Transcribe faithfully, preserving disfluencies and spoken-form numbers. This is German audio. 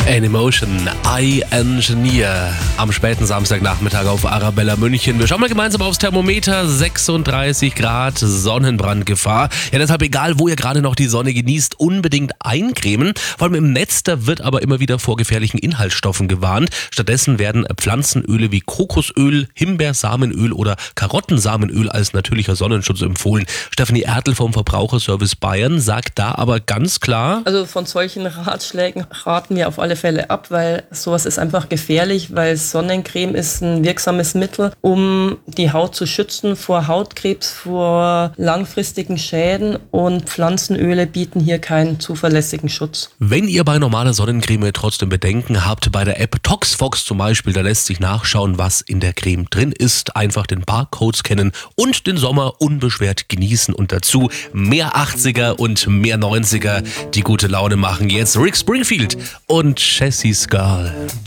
N-Emotion, I Engineer am späten Samstagnachmittag auf Arabella München. Wir schauen mal gemeinsam aufs Thermometer, sechsunddreißig Grad, Sonnenbrandgefahr. Ja, deshalb egal, wo ihr gerade noch die Sonne genießt, unbedingt eincremen. Vor allem im Netz, da wird aber immer wieder vor gefährlichen Inhaltsstoffen gewarnt. Stattdessen werden Pflanzenöle wie Kokosöl, Himbeersamenöl oder Karottensamenöl als natürlicher Sonnenschutz empfohlen. Stefanie Ertl vom Verbraucherservice Bayern sagt da aber ganz klar: Also von solchen Ratschlägen raten wir auf alle Fälle ab, weil sowas ist einfach gefährlich, weil Sonnencreme ist ein wirksames Mittel, um die Haut zu schützen vor Hautkrebs, vor langfristigen Schäden, und Pflanzenöle bieten hier keinen zuverlässigen Schutz. Wenn ihr bei normaler Sonnencreme trotzdem Bedenken habt, bei der App Toxfox zum Beispiel, da lässt sich nachschauen, was in der Creme drin ist. Einfach den Barcode scannen und den Sommer unbeschwert genießen und dazu mehr achtziger und mehr neunziger, die gute Laune machen. Jetzt Rick Springfield und Jessie Skull.